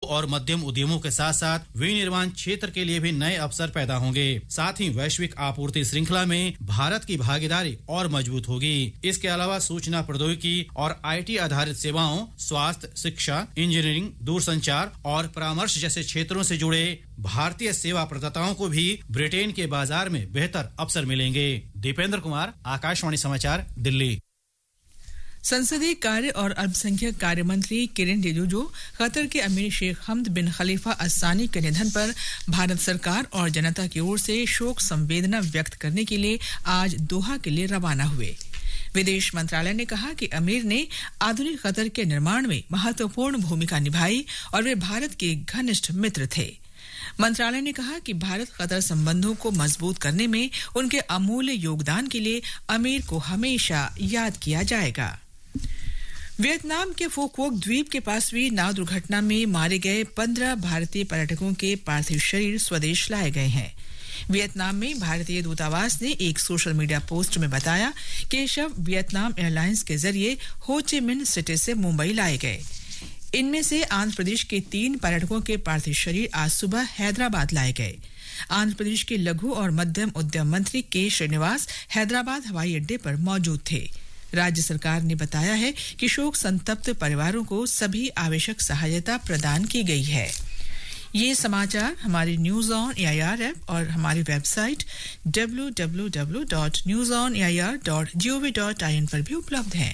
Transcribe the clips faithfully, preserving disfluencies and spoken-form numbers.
और मध्यम उद्यमों के साथ साथ विनिर्माण क्षेत्र के लिए भी नए अवसर पैदा होंगे। साथ ही वैश्विक आपूर्ति श्रृंखला में भारत की भागीदारी और मजबूत होगी। इसके अलावा सूचना प्रौद्योगिकी और आईटी आधारित सेवाओं, स्वास्थ्य, शिक्षा, इंजीनियरिंग, दूरसंचार और परामर्श जैसे क्षेत्रों से जुड़े भारतीय सेवा प्रदाताओं को भी ब्रिटेन के बाजार में बेहतर अवसर मिलेंगे। दीपेंद्र कुमार, आकाशवाणी समाचार, दिल्ली। संसदीय कार्य और अल्पसंख्यक कार्य मंत्री किरेन रिजिजू कतर के अमीर शेख हमद बिन खलीफा अल-सानी के निधन पर भारत सरकार और जनता की ओर से शोक संवेदना व्यक्त करने के लिए आज दोहा के लिए रवाना हुए। विदेश मंत्रालय ने कहा कि अमीर ने आधुनिक कतर के निर्माण में महत्वपूर्ण भूमिका निभाई और वे भारत के घनिष्ठ मित्र थे। मंत्रालय ने कहा कि भारत कतर संबंधों को मजबूत करने में उनके अमूल्य योगदान के लिए अमीर को हमेशा याद किया जाएगा। वियतनाम के फुकोक द्वीप के पास हुई नाव दुर्घटना में मारे गए पंद्रह भारतीय पर्यटकों के पार्थिव शरीर स्वदेश लाए गए हैं। वियतनाम में भारतीय दूतावास ने एक सोशल मीडिया पोस्ट में बताया कि शव वियतनाम एयरलाइंस के जरिए हो ची मिन्ह सिटी से मुंबई लाए गए। इनमें से आंध्र प्रदेश के तीन पर्यटकों के पार्थिव शरीर आज सुबह हैदराबाद लाए गए। आंध्र प्रदेश के लघु और मध्यम उद्यम मंत्री के श्रीनिवास हैदराबाद हवाई अड्डे पर मौजूद थे। राज्य सरकार ने बताया है कि शोक संतप्त परिवारों को सभी आवश्यक सहायता प्रदान की गई है। ये समाचार हमारी न्यूज ऑन एआईआर ऐप और हमारी website W W W dot news on A I R dot G O V dot I N पर भी उपलब्ध हैं।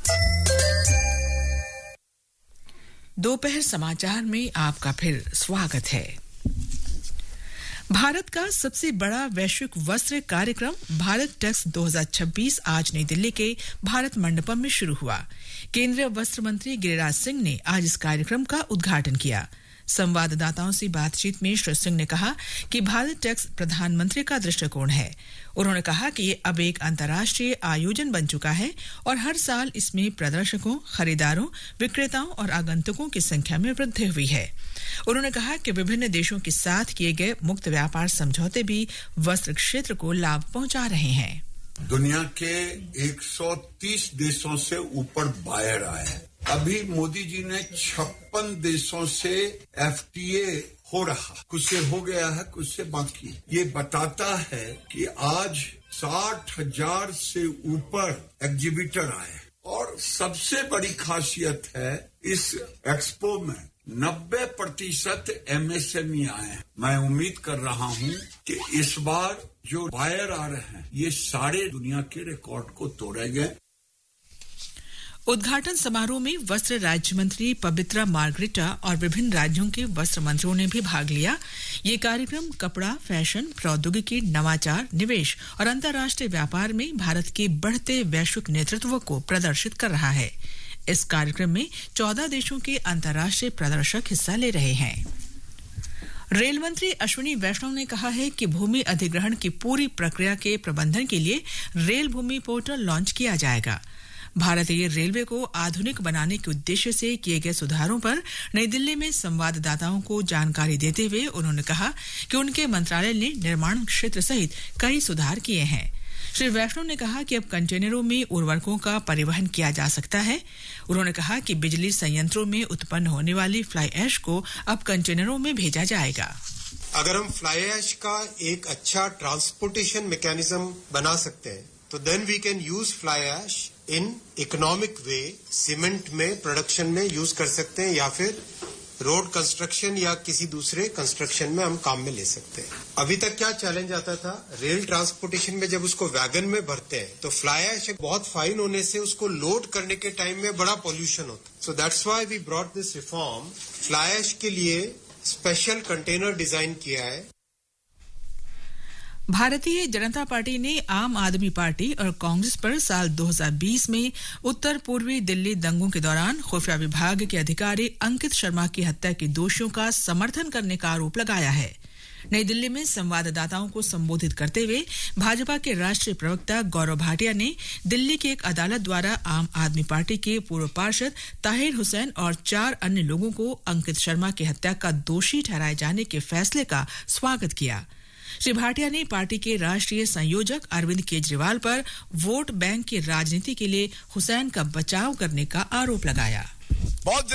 दोपहर समाचार में आपका फिर स्वागत है। भारत का सबसे बड़ा वैश्विक वस्त्र कार्यक्रम भारत टेक्स दो हज़ार छब्बीस आज नई दिल्ली के भारत मंडपम में शुरू हुआ। केंद्रीय वस्त्र मंत्री गिरिराज सिंह ने आज इस कार्यक्रम का उद्घाटन किया। संवाददाताओं से बातचीत में श्री सिंह ने कहा कि भारत टेक्स प्रधानमंत्री का दृष्टिकोण है। उन्होंने कहा कि ये अब एक अंतर्राष्ट्रीय आयोजन बन चुका है और हर साल इसमें प्रदर्शकों, खरीदारों, विक्रेताओं और आगंतुकों की संख्या में वृद्धि हुई है। उन्होंने कहा कि विभिन्न देशों के साथ किए गए मुक्त व्यापार समझौते भी वस्त्र क्षेत्र को लाभ पहुंचा रहे हैं। दुनिया के एक सौ तीस देशों से ऊपर बायर आए हैं। अभी मोदी जी ने छप्पन देशों से एफटीए हो रहा, कुछ से हो गया है, कुछ से बाकी। ये बताता है कि आज साठ हजार से ऊपर एग्जीबिटर आए और सबसे बड़ी खासियत है इस एक्सपो में नब्बे प्रतिशत एमएसएमई आए हैं। मैं उम्मीद कर रहा हूं कि इस बार जो बायर आ रहे हैं ये सारे दुनिया के रिकॉर्ड को तोड़ेंगे। उद्घाटन समारोह में वस्त्र राज्य मंत्री पवित्रा मार्गरेटा और विभिन्न राज्यों के वस्त्र मंत्रियों ने भी भाग लिया। ये कार्यक्रम कपड़ा, फैशन, प्रौद्योगिकी, नवाचार, निवेश और अंतर्राष्ट्रीय व्यापार में भारत के बढ़ते वैश्विक नेतृत्व को प्रदर्शित कर रहा है। इस कार्यक्रम में चौदह देशों के अंतर्राष्ट्रीय प्रदर्शक हिस्सा ले रहे हैं। रेल मंत्री अश्विनी वैष्णव ने कहा है कि भूमि अधिग्रहण की पूरी प्रक्रिया के प्रबंधन के लिए रेल भूमि पोर्टल लॉन्च किया जाएगा। भारतीय रेलवे को आधुनिक बनाने के उद्देश्य से किए गए सुधारों पर नई दिल्ली में संवाददाताओं को जानकारी देते हुए उन्होंने कहा कि उनके मंत्रालय ने निर्माण क्षेत्र सहित कई सुधार किए हैं। श्री वैष्णव ने कहा कि अब कंटेनरों में उर्वरकों का परिवहन किया जा सकता है। उन्होंने कहा कि बिजली संयंत्रों में उत्पन्न होने वाली फ्लाई ऐश को अब कंटेनरों में भेजा जाएगा। अगर हम फ्लाई ऐश का एक अच्छा ट्रांसपोर्टेशन मैकेनिज्म बना सकते हैं तो then we can use fly ash in economic way. Cement में प्रोडक्शन में यूज कर सकते हैं या फिर रोड कंस्ट्रक्शन या किसी दूसरे कंस्ट्रक्शन में हम काम में ले सकते हैं। अभी तक क्या चैलेंज आता था, रेल ट्रांसपोर्टेशन में जब उसको वैगन में भरते हैं तो फ्लाई ऐश बहुत फाइन होने से उसको लोड करने के टाइम में बड़ा पॉल्यूशन होता है। So that's why we brought this reform. Fly ash के लिए स्पेशल कंटेनर डिजाइन किया है। भारतीय जनता पार्टी ने आम आदमी पार्टी और कांग्रेस पर साल दो हज़ार बीस में उत्तर पूर्वी दिल्ली दंगों के दौरान खुफिया विभाग के अधिकारी अंकित शर्मा की हत्या के दोषियों का समर्थन करने का आरोप लगाया है। नई दिल्ली में संवाददाताओं को संबोधित करते हुए भाजपा के राष्ट्रीय प्रवक्ता गौरव भाटिया ने दिल्ली की एक अदालत द्वारा आम आदमी पार्टी के पूर्व पार्षद ताहिर हुसैन और चार अन्य लोगों को अंकित शर्मा की हत्या का दोषी ठहराए जाने के फैसले का स्वागत किया। श्री भाटिया ने पार्टी के राष्ट्रीय संयोजक अरविंद केजरीवाल पर वोट बैंक की राजनीति के लिए हुसैन का बचाव करने का आरोप लगाया।